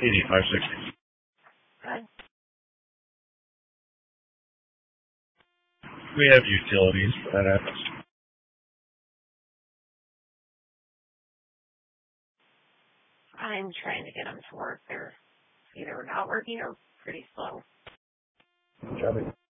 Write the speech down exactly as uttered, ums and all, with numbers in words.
eighty-five sixty. Good. We have utilities for that happens. I'm trying to get them to work. They're either not working or pretty slow. Copy.